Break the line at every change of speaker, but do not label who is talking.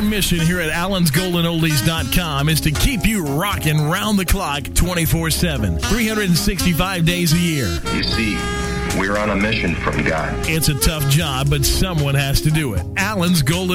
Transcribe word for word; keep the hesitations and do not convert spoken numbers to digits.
Our mission here at Allen's Golden Oldies dot com is to keep you rocking round the clock twenty-four seven, three hundred sixty-five days a year.
You see, we're on a mission from God.
It's a tough job, but someone has to do it. Allen's Golden